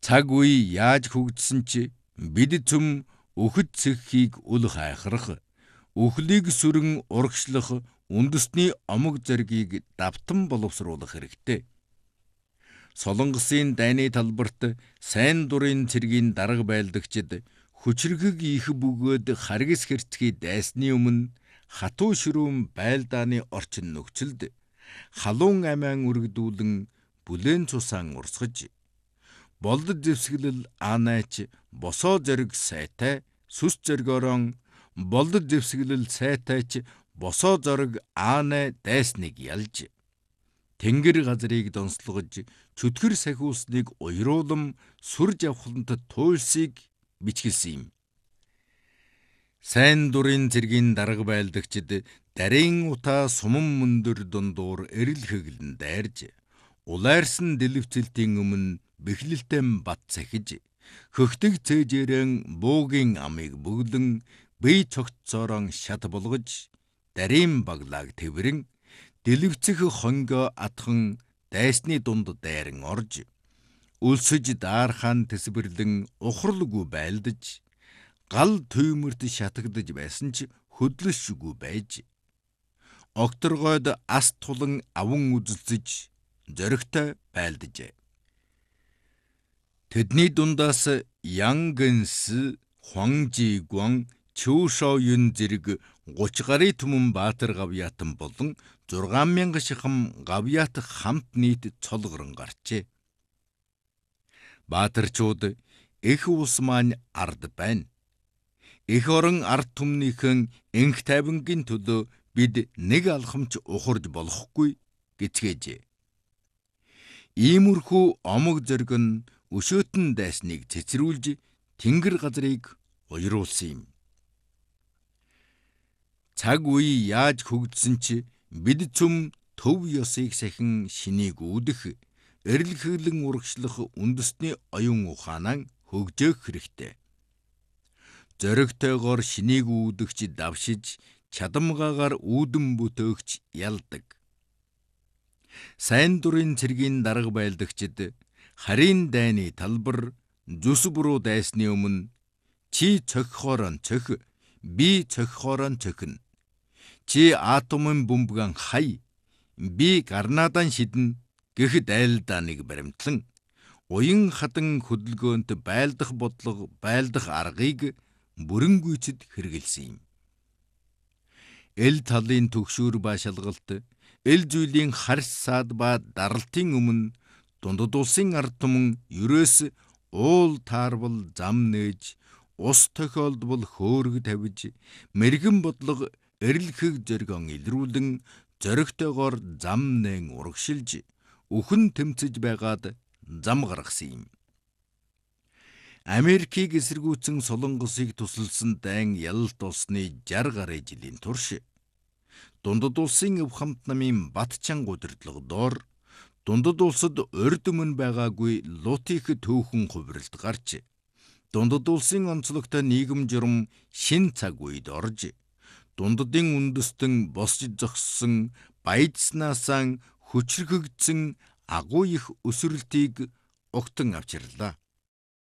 Цаг үе яаж хөгжсөн ч бид түм өхөд цэгхийг үл хайхрах, өхлийг сүрэн урагшлах үндэсний омог зоригийг давтан боловсруулах хэрэгтэй. Солонгосын дайны талбарт сайн дурын цэргийн дарга байлдагчид хүчрхэг их бөгөөд харгас хэрцгий дайсны өмнө хатуу ширүүн байлдааны орчин нөхцөлд халуун амиан үргдүүлэн бүлээн цусаан урсгаж болдод зэвсгэлэл аанайч босоо зориг сайтай сүс зоргоорон болдод зэвсгэлэл сайтайч босоо зориг аанай дайсныг ялж тэнгэр газрыг донслогож чөтгөр сахиусныг уйруулам сүр жавхлант туйлсыг бичгэлсэн юм. Сайн дурын цэргийн дарга байлдагчид дарийн утаа суман мөндөр дундуур эрэл хэглэн дайрж улайрсан дэлгэвцэлтийн өмнө бэхлэлтэм бат цахиж хөхтөг цээжээрэн буугийн амыг бөглөн бие цогтсоорон шат болгож дарийн баглааг тэврэн дэлгэвцэх хонгоо атхан дайсны дунд дайран орж өлсөж даархаан тэсбэрлэн ухралгүй байлдаж гал түймэрт шатагдж байсан ч хөдлөшгүй байж окторгойд ас тулан аван үзэлцэж зоригтой байлдажээ. Тэдний дундаас Ян Гэнс, Хуан Жигуан, Чүү Шоюн зэрэг 30 гарын түмэн баатар гавьяатан болон 6,000 шихам гавьяат хамт нийт цолгорон гарчээ. Баатарчууд их улс маань ард байна. Их орон ард түмнийхэн энх тайвангийн төлөө бид нэг алхамч ухарж болохгүй гэцгээжээ. Иймэрхүү омог зориг нь өшөөтөн дайсныг цэцрүүлж тэнгэр газрыг уйруулсан юм. Цаг үе яаж хөгжсөн ч бид цөм төв ёсыг сахин шинийг үүдэх, эрэл хэглэн урагшлах үндэсний оюун ухаанаа хөгжөөх хэрэгтэй. Зоригтойгоор шинийг үүдэгч давшиж, чадамгаагаар үүдэн бүтээгч ялдаг. Сайн дурын цэргийн дарга байлдагчид харийн дайны талбар зүс буруу дайсны өмнө чи цохихоорон цох, би цохихоорон цохино. Чи атомын бөмбөгөн хай, би гарнаадан шиднэ гэх дайлдааныг баримтлан уян хадан хөдөлгөөнт байлдах бодлого, байлдах аргыг бүрэнгүйцэд хэрэгэлсэн юм. Эл талын төгшүүр ба шалгалт, эл зүйлийн харс саад ба даралтын өмнө дундад улсын ард түмэн ерөөс уул таарвал зам нээж, ус тохиолдвол хөөрг тавиж, мэргэн бодлого эрэлхэг зоргон илрүүлэн зоригтойгоор зам нээн урагшилж, үхэн тэмцэж байгаад зам гаргасан юм. Америкийг эсэргүүцэн Солонгосыг тусалсан дайн ялалт болсны 60 гаруй жилийн турш дундад улсын өв хамт намын Батчан удирдлага доор дундад улсад урд өмнө байгаагүй лутих түүхэн хувиралт гарч дундад улсын онцлогтой нийгэм журам шин цаг үед орж дундадын үндэстэн босж зогссон баяжснаасаа хүчрхэгдсэн агуу их өсвөрлтийг огтон авчирлаа.